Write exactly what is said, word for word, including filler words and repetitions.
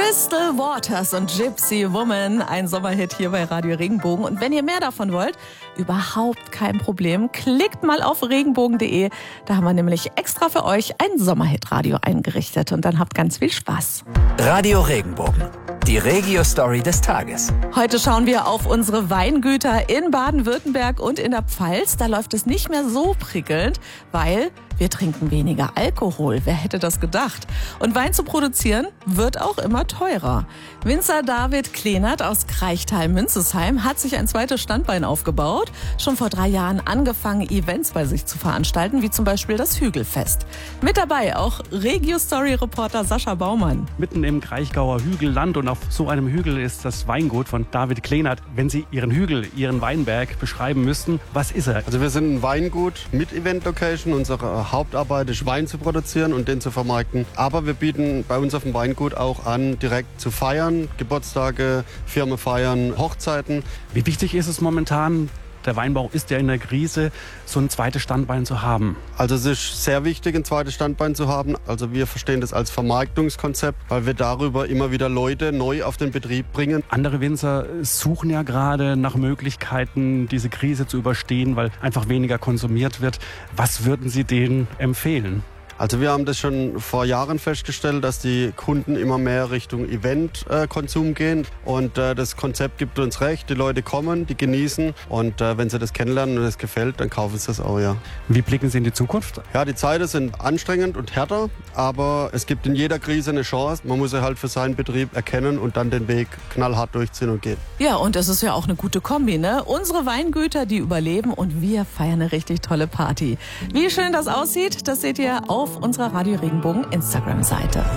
Crystal Waters und Gypsy Woman, ein Sommerhit hier bei Radio Regenbogen. Und wenn ihr mehr davon wollt, überhaupt kein Problem, klickt mal auf regenbogen punkt de. Da haben wir nämlich extra für euch ein Sommerhit-Radio eingerichtet. Und dann habt ganz viel Spaß. Radio Regenbogen, die Regio-Story des Tages. Heute schauen wir auf unsere Weingüter in Baden-Württemberg und in der Pfalz. Da läuft es nicht mehr so prickelnd, weil wir trinken weniger Alkohol. Wer hätte das gedacht? Und Wein zu produzieren wird auch immer teurer. Winzer David Klenert aus Kreichtal-Münzesheim hat sich ein zweites Standbein aufgebaut. Schon vor drei Jahren angefangen, Events bei sich zu veranstalten, wie zum Beispiel das Hügelfest. Mit dabei auch Regio-Story-Reporter Sascha Baumann. Mitten im Kraichgauer Hügelland und auf so einem Hügel ist das Weingut von David Klenert. Wenn Sie Ihren Hügel, Ihren Weinberg beschreiben müssten, was ist er? Also wir sind ein Weingut mit Event-Location. Unsere Hauptarbeit ist, Wein zu produzieren und den zu vermarkten. Aber wir bieten bei uns auf dem Weingut auch an, direkt zu feiern, Geburtstage, Firmenfeiern, Hochzeiten. Wie wichtig ist es momentan, der Weinbau ist ja in der Krise, so ein zweites Standbein zu haben? Also es ist sehr wichtig, ein zweites Standbein zu haben. Also wir verstehen das als Vermarktungskonzept, weil wir darüber immer wieder Leute neu auf den Betrieb bringen. Andere Winzer suchen ja gerade nach Möglichkeiten, diese Krise zu überstehen, weil einfach weniger konsumiert wird. Was würden Sie denen empfehlen? Also wir haben das schon vor Jahren festgestellt, dass die Kunden immer mehr Richtung Event-Konsum äh, gehen. Und äh, das Konzept gibt uns recht. Die Leute kommen, die genießen. Und äh, wenn sie das kennenlernen und es gefällt, dann kaufen sie das auch, ja. Wie blicken Sie in die Zukunft? Ja, die Zeiten sind anstrengend und härter. Aber es gibt in jeder Krise eine Chance. Man muss sie halt für seinen Betrieb erkennen und dann den Weg knallhart durchziehen und gehen. Ja, und es ist ja auch eine gute Kombi, ne? Unsere Weingüter, die überleben und wir feiern eine richtig tolle Party. Wie schön das aussieht, das seht ihr auf unserer Radio Regenbogen Instagram-Seite.